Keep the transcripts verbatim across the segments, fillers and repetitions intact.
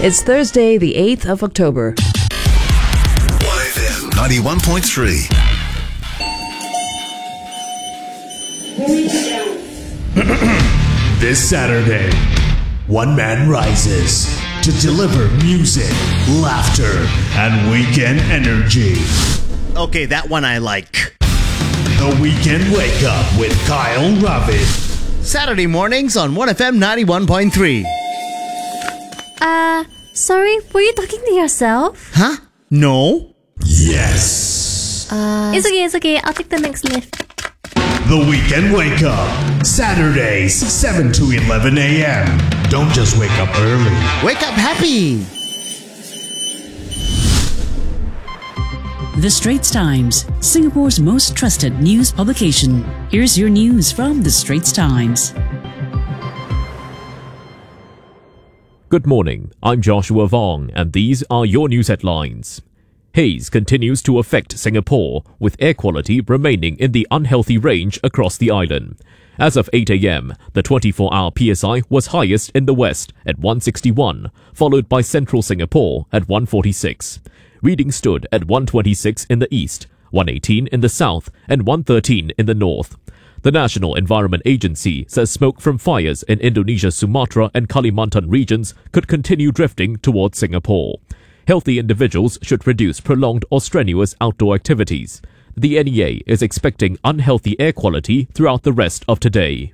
It's Thursday, the eighth of October. one F M ninety-one point three. This Saturday, one man rises to deliver music, laughter, and weekend energy. Okay, that one I like. The Weekend Wake Up with Kyle Ravid. Saturday mornings on one F M ninety-one point three. Uh, sorry, were you talking to yourself? Huh? No? Yes. Uh, it's okay, it's okay. I'll take the next lift. The Weekend Wake Up. Saturdays, seven to eleven a.m. Don't just wake up early. Wake up happy! The Straits Times, Singapore's most trusted news publication. Here's your news from The Straits Times. Good morning, I'm Joshua Vong, and these are your news headlines. Haze continues to affect Singapore, with air quality remaining in the unhealthy range across the island. As of eight a.m, the twenty-four hour P S I was highest in the west at one sixty-one, followed by central Singapore at one forty-six. Readings stood at one twenty-six in the east, one eighteen in the south, and one thirteen in the north. The National Environment Agency says smoke from fires in Indonesia's Sumatra and Kalimantan regions could continue drifting towards Singapore. Healthy individuals should reduce prolonged or strenuous outdoor activities. The N E A is expecting unhealthy air quality throughout the rest of today.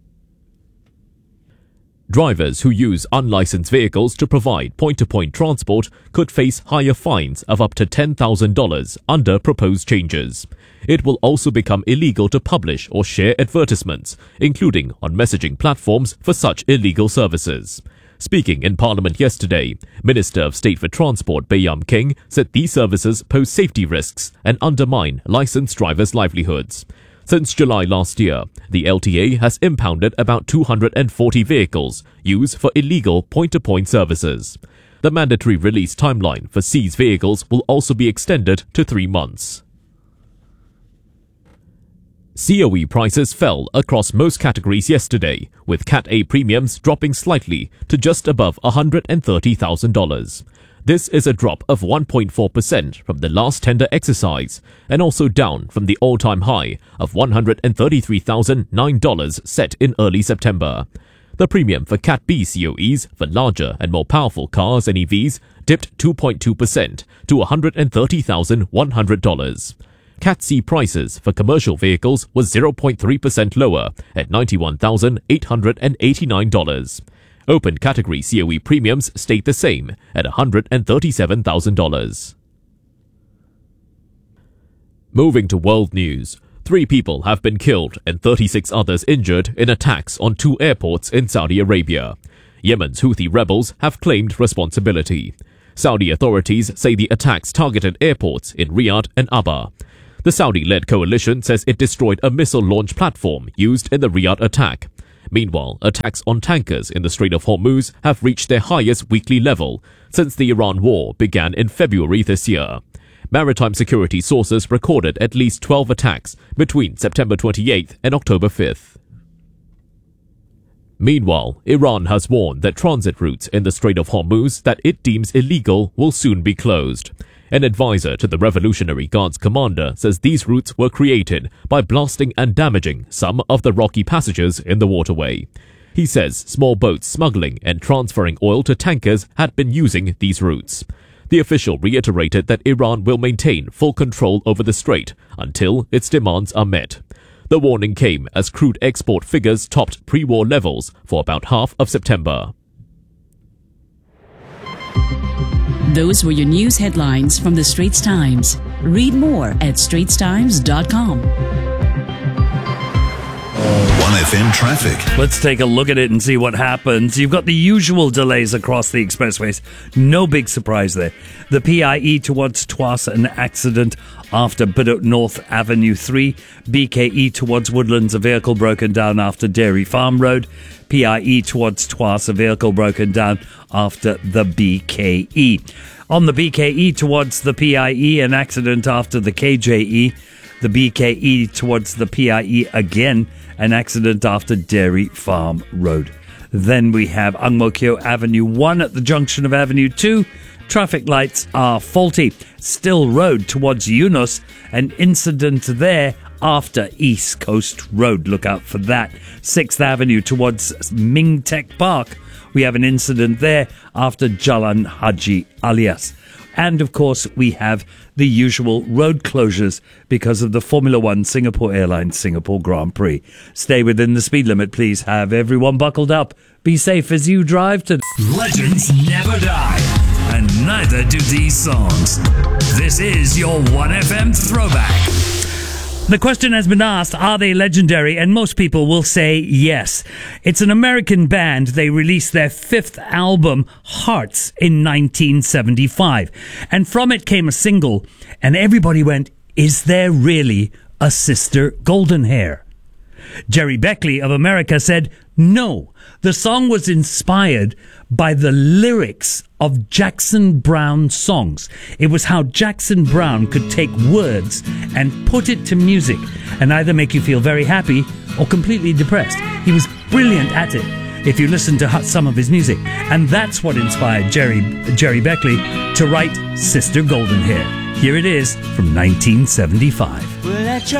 Drivers who use unlicensed vehicles to provide point-to-point transport could face higher fines of up to ten thousand dollars under proposed changes. It will also become illegal to publish or share advertisements, including on messaging platforms for such illegal services. Speaking in Parliament yesterday, Minister of State for Transport Baey King said these services pose safety risks and undermine licensed drivers' livelihoods. Since July last year, the L T A has impounded about two hundred forty vehicles used for illegal point-to-point services. The mandatory release timeline for seized vehicles will also be extended to three months. C O E prices fell across most categories yesterday, with Cat A premiums dropping slightly to just above one hundred thirty thousand dollars. This is a drop of one point four percent from the last tender exercise, and also down from the all-time high of one hundred thirty-three thousand nine dollars set in early September. The premium for Cat B C O Es for larger and more powerful cars and E Vs dipped two point two percent to one hundred thirty thousand one hundred dollars. Cat C prices for commercial vehicles was zero point three percent lower at ninety-one thousand eight hundred eighty-nine dollars. Open category C O E premiums stayed the same at one hundred thirty-seven thousand dollars. Moving to world news, three people have been killed and thirty-six others injured in attacks on two airports in Saudi Arabia. Yemen's Houthi rebels have claimed responsibility. Saudi authorities say the attacks targeted airports in Riyadh and Abha. The Saudi-led coalition says it destroyed a missile launch platform used in the Riyadh attack. Meanwhile, attacks on tankers in the Strait of Hormuz have reached their highest weekly level since the Iran war began in February this year. Maritime security sources recorded at least twelve attacks between September twenty-eighth and October fifth. Meanwhile, Iran has warned that transit routes in the Strait of Hormuz that it deems illegal will soon be closed. An advisor to the Revolutionary Guards commander says these routes were created by blasting and damaging some of the rocky passages in the waterway. He says small boats smuggling and transferring oil to tankers had been using these routes. The official reiterated that Iran will maintain full control over the strait until its demands are met. The warning came as crude export figures topped pre-war levels for about half of September. Those were your news headlines from The Straits Times. Read more at straits times dot com. one F M traffic. Let's take a look at it and see what happens. You've got the usual delays across the expressways. No big surprise there. The P I E towards Tuas, an accident after Bedok North Avenue three. B K E towards Woodlands, a vehicle broken down after Dairy Farm Road. P I E towards Tuas, a vehicle broken down after the B K E. On the B K E towards the P I E, an accident after the K J E. The B K E towards the P I E again, an accident after Dairy Farm Road. Then we have Ang Mo Kio Avenue one at the junction of Avenue two. Traffic lights are faulty. Still Road towards Yunus, an incident there after East Coast Road. Look out for that. sixth Avenue towards Ming Tech Park. We have an incident there after Jalan Haji Alias. And, of course, we have the usual road closures because of the Formula One Singapore Airlines Singapore Grand Prix. Stay within the speed limit, please. Have everyone buckled up. Be safe as you drive to... Legends never die, and neither do these songs. This is your one F M throwback. The question has been asked, are they legendary? And most people will say yes. It's an American band. They released their fifth album, Hearts, in nineteen seventy-five. And from it came a single, and everybody went, is there really a Sister Goldenhair? Jerry Beckley of America said, no, the song was inspired by the lyrics of Jackson Browne songs. It was how Jackson Browne could take words and put it to music and either make you feel very happy or completely depressed. He was brilliant at it if you listen to some of his music. And that's what inspired Jerry, Jerry Beckley to write Sister Goldenhair. Here it is from nineteen seventy-five. Well, I tried